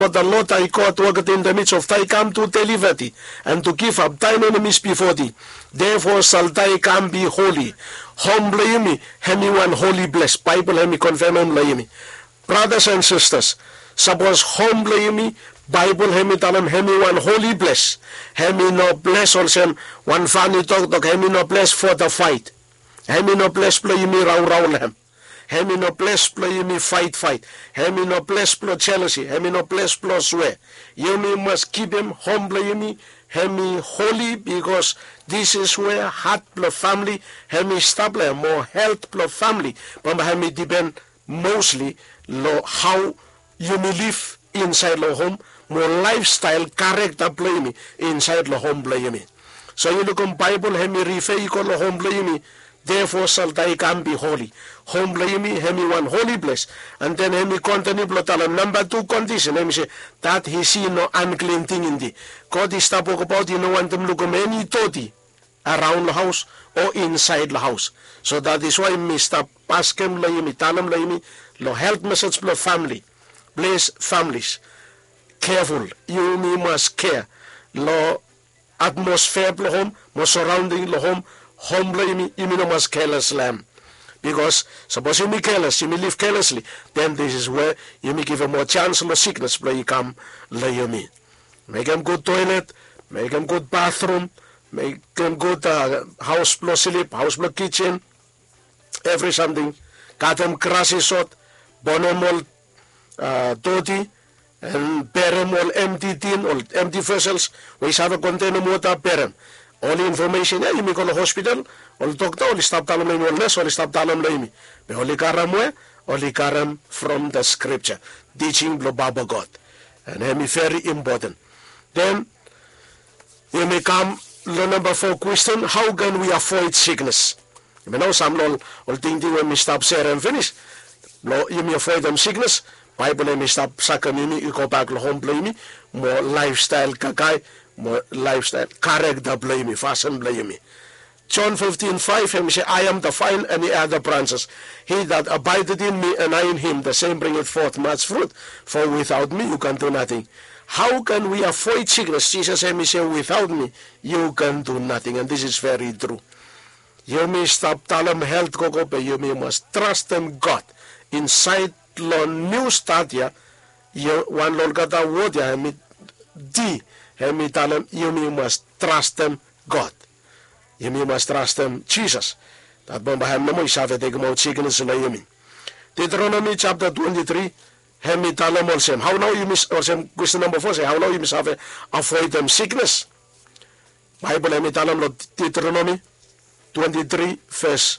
But the Lord thy God walketh in the midst of thy camp to deliver thee, and to give up thine enemies before thee. Therefore shall thy camp be holy. Home layimi, hemi one holy bless. Bible hemi confirm home layimi. Brothers and sisters, suppose home layimi, Bible hemi talam hemi one holy bless. Hemi no bless also one funny talk, hemi no bless for the fight. Hemi no bless playimi raw lehem. Hemi no bless playimi fight. Hemi no bless plo jealousy. Hemi no bless plo swear. You must keep him home playimi. Hemi holy, because this is where heart plo family. Hemi stable more health plo family. But hemi depend mostly lo how you may live inside the home. More lifestyle character playimi inside the home playimi. So you look on Bible hemi refer equal the home playimi. Therefore shall thy camp be holy. Home layimi, hemi one holy place. And then hemi continue blotalam. Number 2 condition, hemi say, that he see no unclean thing in thee. God is talk about, you know, want them look any toti around the house or inside the house. So that is why me stop ask him layimi, talam layimi, lo health message lo family. Bless families. Careful. You me must care. Lo atmosphere lo home, mo surrounding lo home. Home layimi, you no must careless lamb. Because suppose you be careless, you may live carelessly, then this is where you may give a more chance of sickness play you come layimi. Make them good toilet, make them good bathroom, make them good house blow sleep, house blow kitchen, every something. Got them grassy sort, bonem all toti, and perem all empty tin, all empty vessels, we have a container water perem. All information, you may go to hospital, all doctor, all stop talam layimi, all nurse, all stop talam layimi. But only karam where? Only karam from the scripture, teaching the Baba God. And hemi very important. Then, you may come to number 4 question, how can we avoid sickness? You know, some all think when we stop share and finish. You may avoid them sickness. Bible may stop sakamimi, you go back to home layimi, more lifestyle kakai, more lifestyle, character blamey, fashion blamey. John 15:5, him say, I am the vine and the other branches. He that abideth in me and I in him, the same bringeth forth much fruit. For without me you can do nothing. How can we avoid sickness? Jesus him say, without me you can do nothing. And this is very true. You may stop talam health koko, but you may must trust in God. Inside lo new start ya, you one Lord kata word ya, hemi di. Hemi talam, you must trust them God. You must trust them Jesus. Dat bomba hem no mo isafe take mo sickness na yumi. Deuteronomy chapter 23, hemi talam olsem. How now you miss olsem question number 4 say, how now you must have avoid them sickness. Bible hemi talam lo Deuteronomy 23 verse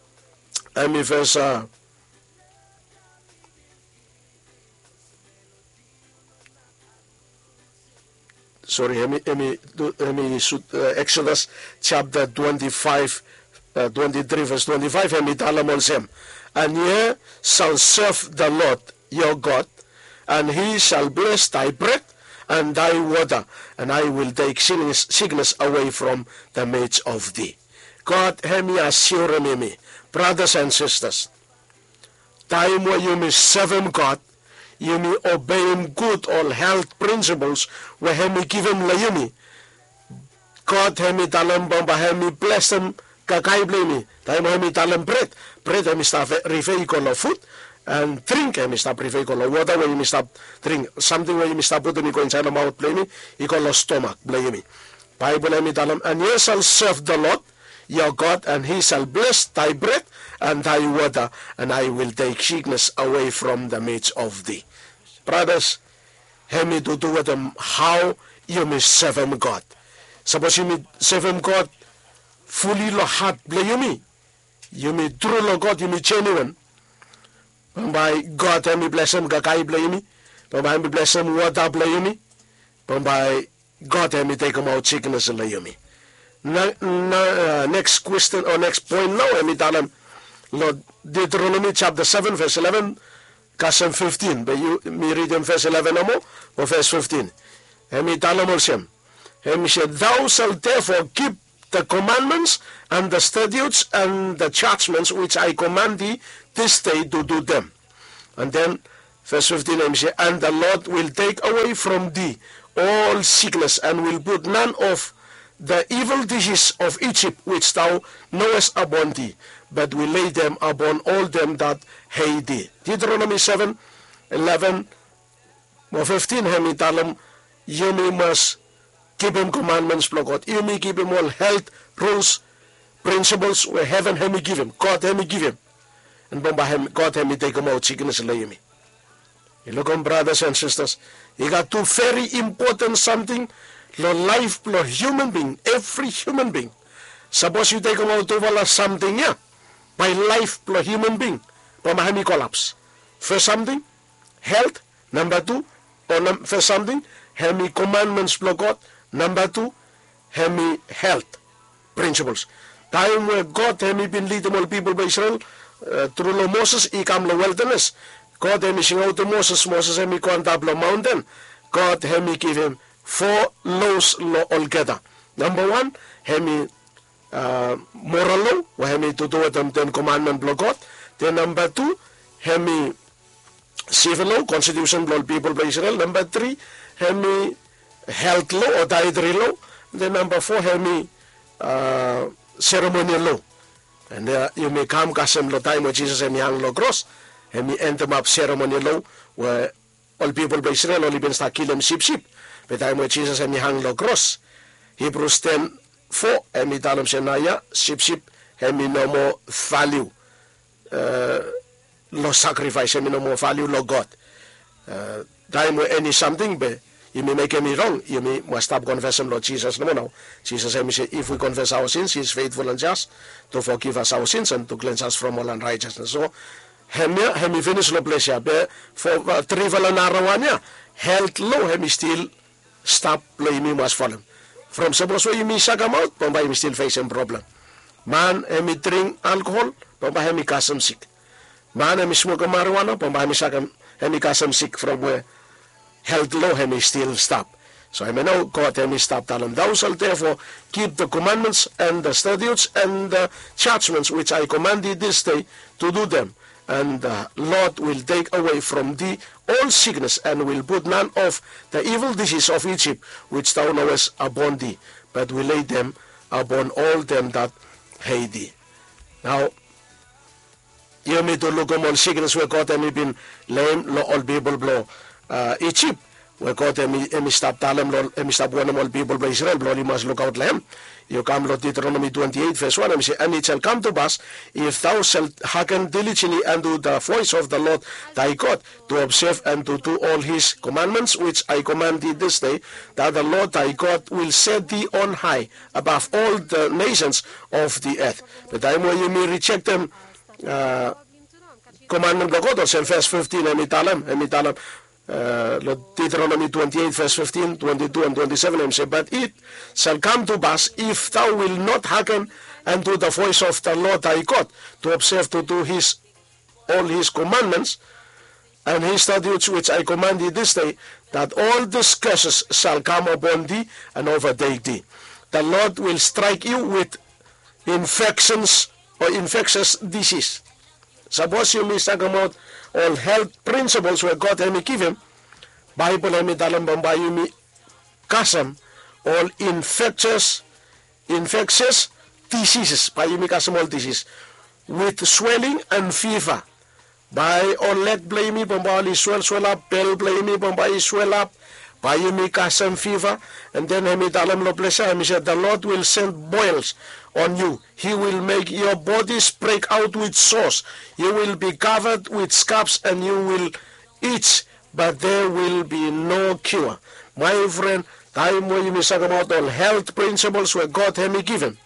Exodus chapter 25, 23 verse 25, and ye shall serve the Lord your God, and he shall bless thy bread and thy water, and I will take sickness away from the midst of thee. God, hemi assure me, brothers and sisters, time where you may serve him God, you may obey him good all health principles where hemi give him layumi. God hemi talam bamba hemi bless him kakai blemi. Time hemi talam bread hemi stop refer equal of food, and drink hemi stop refer equal of water where you may stop drink something where you may stop putting equal inside the mouth blemi equal of stomach blemi. Bible hemi talam, and ye shall serve the Lord your God, and he shall bless thy bread and thy water, and I will take sickness away from the midst of thee. Brothers, hemi to do with them how you may serve him God. Suppose you may serve him God fully lo heart blame you may true lo God, you may genuine. By God hemi bless him kakai blame by hemi bless him water blame by God hemi take him out sickness blame. Next question or next point now, hemi talam Lord Deuteronomy chapter 7 verse 11 kasem 15, but you me read in verse 11 or verse 15. Hemi talam olsem. Hemi said, thou shalt therefore keep the commandments and the statutes and the judgments which I command thee this day to do them. And then verse 15, hemi say, and the Lord will take away from thee all sickness, and will put none of the evil disease of Egypt which thou knowest upon thee, but will lay them upon all them that hate thee. Deuteronomy 7, 11 or 15, hemi talam, you must keep him commandments, God. You may keep him all health, rules, principles where heaven hemi give him. God hemi give him. And God hemi take him out sickness lay me. You look on brothers and sisters, you got two very important something, the life, the human being, every human being. Suppose you take him out over something, yeah, by life, the human being, pamahami collapse. First something, health. Number two, or first something, hemi commandments, God. Number two, hemi health principles. Time where God hemi been leading all people by Israel through Moses, he come the wilderness. God hemi sing out to Moses. Moses hemi go on top of the mountain. God hemi give him 4 laws altogether. Number 1, hemi moral law, where hemi to do with them 10 commandment blow God. Then number 2, hemi civil law, constitution blow people by Israel. Number 3, hemi health law or dietary law. Then number 4, hemi ceremonial law. And you may come custom law time where Jesus hemi hang law cross. Hemi enter up ceremonial law where all people by Israel only been start kill them sheep. But time where Jesus hemi hang law cross. Hebrews 10:4 hemi talam senaya sheep hemi no more value. Law sacrifice hemi no more value law God. Time where any something be you may make me wrong, you may must stop confessing Lord Jesus. No. Jesus hemi say, if we confess our sins, he is faithful and just to forgive us our sins and to cleanse us from all unrighteousness. So hemi finish lo place ya be for trival na arawan health law hemi still stop lo imi must follow. From suppose we imi sagam out, pamba imi still facing problem. Man hemi drink alcohol, pamba hemi kasam sick. Man hemi smoke marijuana, pamba hemi sagam hemi kasam sick from where health law hemi still stop. So I may know God hemi stop talam. Thou shalt therefore keep the commandments and the statutes and the judgments which I command thee this day to do them. And the Lord will take away from thee all sickness, and will put none of the evil disease of Egypt which thou knowest upon thee, but will lay them upon all them that hate thee. Now, you need to look on all sickness where God hemi been lame, all people blow Egypt, where God hemi stop talem, hemi stop one all people by Israel, blow, you must look out lame. You come to Deuteronomy 28 verse 1, and say, and it shall come to pass, if thou shalt hearken diligently unto the voice of the Lord thy God, to observe and to do all his commandments, which I command thee this day, that the Lord thy God will set thee on high above all the nations of the earth. But time when you may reject them, commandment of God, or verse 15, emitalem, Deuteronomy 28 verse 15, 22 and 27, and say, but it shall come to pass, if thou wilt not hearken unto the voice of the Lord thy God, to observe to do all his commandments and his statutes which I command thee this day, that all these curses shall come upon thee and overtake thee. The Lord will strike you with infections or infectious disease. Suppose you may talk about all health principles where God hemi give him, Bible hemi dalam bambayu mi kasam, all infectious diseases, bayu mi kasam all disease, with swelling and fever. By all leg play me bambali swell up, bell play me bambayi swell up, bayu mi kasam fever, and then hemi dalam lo plesa, hemi said, the Lord will send boils on you. He will make your bodies break out with sores. You will be covered with scabs and you will itch, but there will be no cure. My friend, time when you talk about all health principles where God hemi given.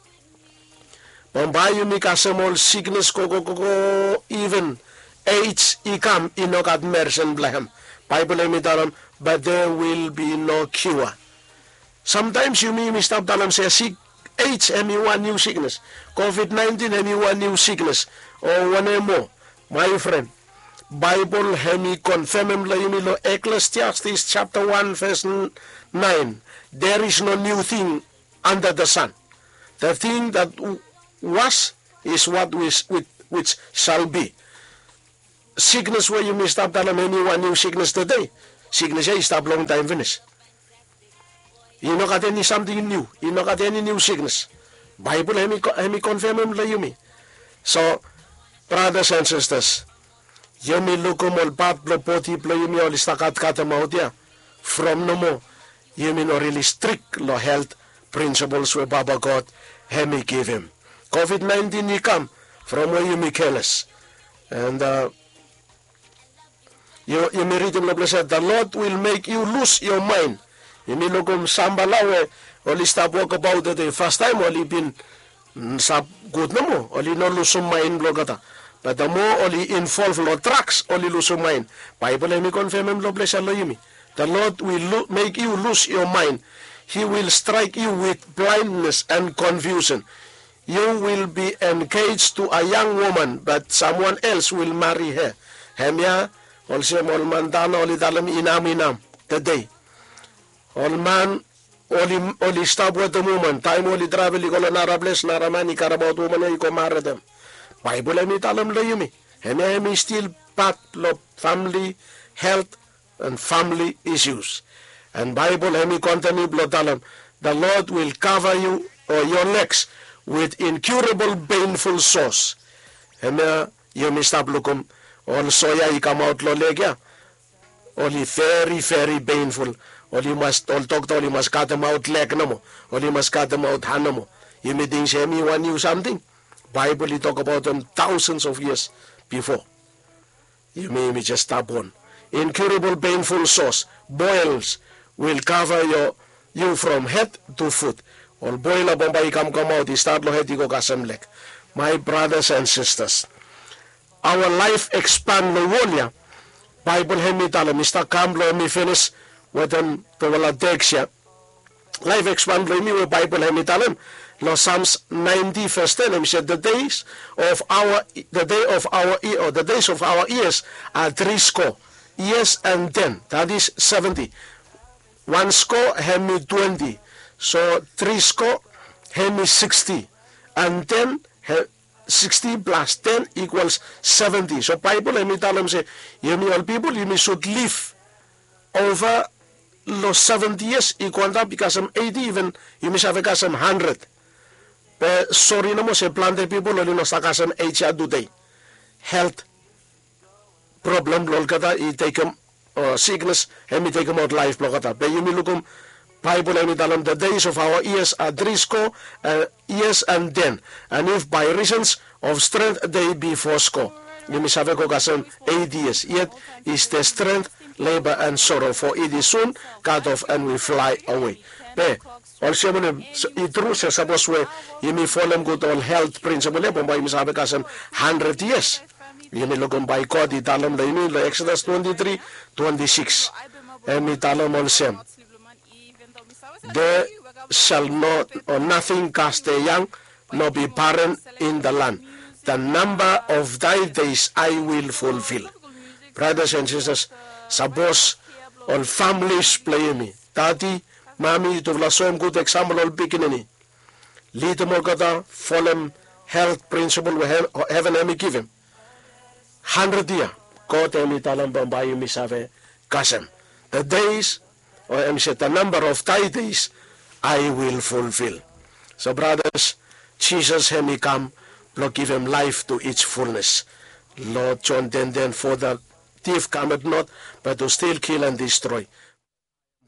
Bambayu mi kasem all sickness go even AIDS ikam inokat mersen blahem. Bible hemi dalam, but there will be no cure. Sometimes you may stop dalam say sick. AIDS hemi one new sickness, COVID-19 hemi one new sickness, or one more. My friend, Bible hemi confirm him lo Ecclesiastes chapter 1 verse 9. There is no new thing under the sun. The thing that was is what which shall be. sickness where you may stop telling anyone new sickness today. Sickness here stop long time finish. You not got any something new. You not got any new sickness. Bible hemi confirm him la yumi. So, brothers and sisters, yumi lukum ol pat blo poti blo yumi ol istakat kata mautia. From no more, yumi no really strict lo health principles where Baba God hemi give him. COVID-19 he come from where you be careless. And you may read in the blessed, the Lord will make you lose your mind. You may look sambalawe, only stop walk about the first time, only been sab good no more, only no lose your mind blogata. But the more only involve lo tracks, only lose your mind. Bible let me confirm him lo blessed lo yumi. The Lord will make you lose your mind. He will strike you with blindness and confusion. You will be engaged to a young woman, but someone else will marry her. Hemya, also molmandana oli dalam inam today. All man oli stop with the woman. Time oli travel ikola narables naramani karabot woman iko marry them. Bible emi talam lo yumi. Hemya emi still part of family health and family issues. And Bible emi continue blo talam. The Lord will cover you or your legs with incurable painful sores. Hemya yumi stop lukum all soya he come out lo legya. Only very very painful. Only must all talk to only must cut them out leg no mo. Only must cut them out hand no mo. You may think Hemi one knew something. Bible he talk about them thousands of years before. You may just stubborn. Incurable painful sores, boils will cover you from head to foot. All boil up by come out, he start lo head go kasem leg. My brothers and sisters, our life expand lo wolia. Bible hemi tala Mr. Kamlo hemi finish with them to wala dexia. Life expand lo hemi Bible hemi tala lo Psalms 90 verse 10 he said the days of our years are 60 years and 10, that is 70. 1 score hemi 20. So 3 score hemi 60. And 10 60 plus 10 equals 70. So Bible hemi tell them say, you all people, you should live over los 70 years equal that because 80 even you may have a 100. But sorry no more say plant people only no sakasam 80 today. Health problem lolkata I take him sickness and me take him out life blokata. But you may look Bible and tell them the days of our years are 30 years and 10. And if by reasons of strength they be 40. You may have a 80 years. Yet is the strength, labor and sorrow, for it is soon cut off and we fly away. But also itru sa suppose we you may follow good all health principle but by misabi kasam 100 years. You may look on by God italam la Exodus 23:26. And italam also there shall not or nothing cast a young nor be barren in the land. The number of thy days I will fulfill. Brothers and sisters, suppose all families play me. Daddy, mommy, to vlasom good example all beginning. Lead them all gata, follow health principle we heaven and me give him. 100 year, God emi talam bambayi misave kasem. The days, or the number of thy days, I will fulfill. So brothers, Jesus hemi come, Lord give him life to its fullness. Lord John then for the thief cometh not, but to steal, kill and destroy.